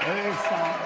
Esa.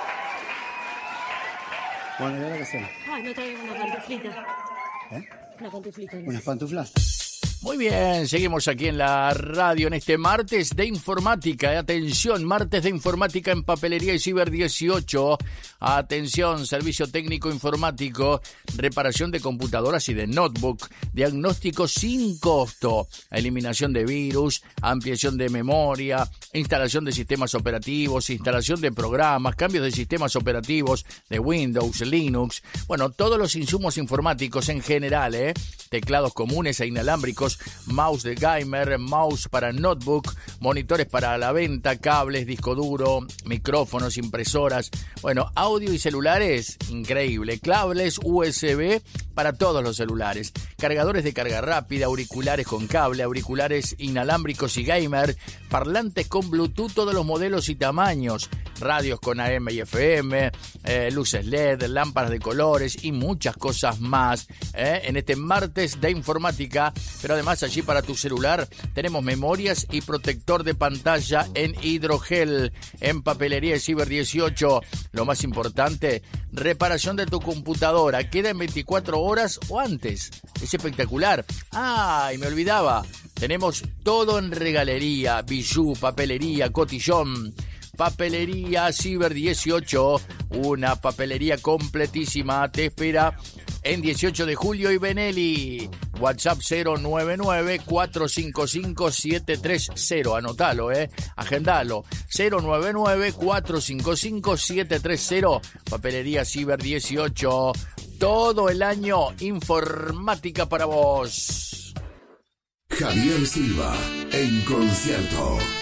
Bueno, ¿y ahora qué hacemos? Ay, no traigo una pantuflita. ¿Eh? Una pantuflita. Unas pantuflas. Muy bien, seguimos aquí en la radio en este martes de informática. Atención, martes de informática en Papelería y Ciber 18. Atención, servicio técnico informático, reparación de computadoras y de notebook, diagnóstico sin costo, eliminación de virus, ampliación de memoria, instalación de sistemas operativos, instalación de programas, cambios de sistemas operativos de Windows, Linux. Bueno, todos los insumos informáticos en general, teclados comunes e inalámbricos, mouse de gamer, mouse para notebook, monitores para la venta, cables, disco duro, micrófonos, impresoras, bueno, audio y celulares, increíble, cables USB para todos los celulares, cargadores de carga rápida, auriculares con cable, auriculares inalámbricos y gamer, parlantes con Bluetooth, todos los modelos y tamaños, radios con AM y FM, luces LED, lámparas de colores y muchas cosas más, en este martes de informática. Pero además allí para tu celular tenemos memorias y protector de pantalla en hidrogel. En Papelería y Ciber 18, lo más importante, reparación de tu computadora, queda en 24 horas o antes. Es espectacular. Y me olvidaba, tenemos todo en regalería, bijú, papelería, cotillón. Papelería Ciber 18, una papelería completísima, te espera en 18 de julio y Benelli. WhatsApp 099-455-730. Anotalo, agendalo. 099-455-730. Papelería Ciber 18. Todo el año informática para vos. Javier Silva en concierto.